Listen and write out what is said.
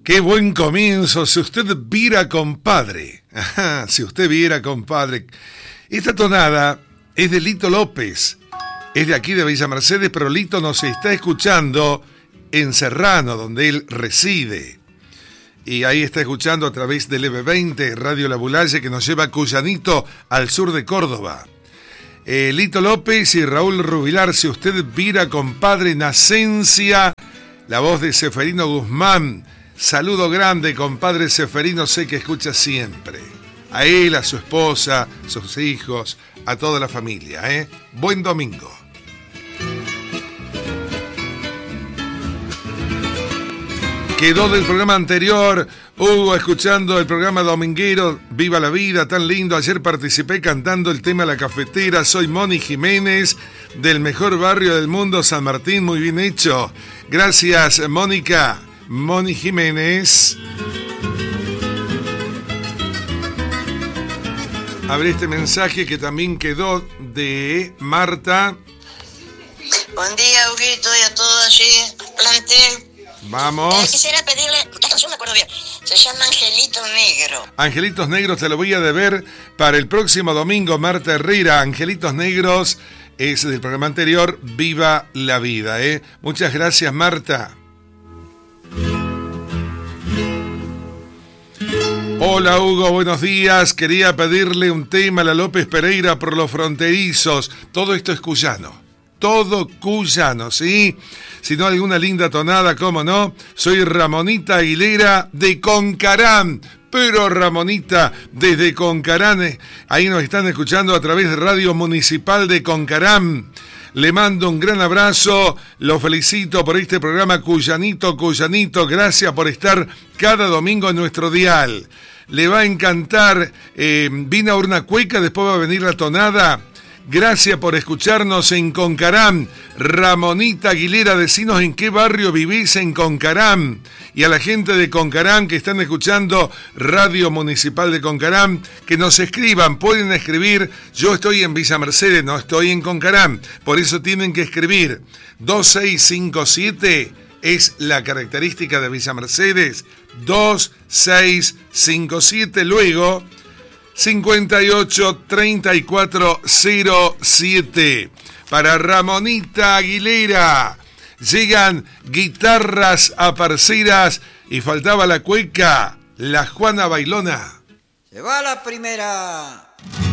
Qué buen comienzo, si usted viera, compadre. Ajá, si usted viera, compadre. Esta tonada es de Lito López. Es de aquí de Villa Mercedes, pero Lito nos está escuchando en Serrano, donde él reside. Y ahí está escuchando a través del EB20, Radio La Bulalle, que nos lleva a Cuyanito, al sur de Córdoba. Lito López y Raúl Rubilar, si usted viera, compadre, Nacencia, la voz de Seferino Guzmán. Saludo grande, compadre Seferino, sé que escucha siempre. A él, a su esposa, sus hijos, a toda la familia, Buen domingo. Quedó del programa anterior, Hugo, escuchando el programa dominguero, Viva la Vida, tan lindo. Ayer participé cantando el tema La Cafetera. Soy Moni Jiménez, del mejor barrio del mundo, San Martín. Muy bien hecho. Gracias, Mónica. Moni Jiménez. Abre este mensaje que también quedó de Marta. Buen día, Huguito, y a todos allí, plantel. Vamos. Quisiera pedirle, esta canción me acuerdo bien, se llama Angelito Negro. Angelitos Negros te lo voy a deber para el próximo domingo, Marta Herrera. Angelitos Negros es del programa anterior, Viva la Vida, Muchas gracias, Marta. Hola, Hugo, buenos días. Quería pedirle un tema a la López Pereira por los fronterizos. Todo esto es cuyano. Todo cuyano, ¿sí? Si no, alguna linda tonada, ¿cómo no? Soy Ramonita Aguilera de Concarán. Pero Ramonita, desde Concarán, ahí nos están escuchando a través de Radio Municipal de Concarán. Le mando un gran abrazo, lo felicito por este programa Cuyanito, Cuyanito. Gracias por estar cada domingo en nuestro dial. Le va a encantar, vino una cueca, después va a venir la tonada. Gracias por escucharnos en Concarán. Ramonita Aguilera, decinos en qué barrio vivís en Concarán. Y a la gente de Concarán que están escuchando Radio Municipal de Concarán, que nos escriban, pueden escribir. Yo estoy en Villa Mercedes, no estoy en Concarán, por eso tienen que escribir. 2657 es la característica de Villa Mercedes. 2657, luego 583407. Para Ramonita Aguilera llegan guitarras aparceras y faltaba la cueca, la Juana Bailona. Se va la primera.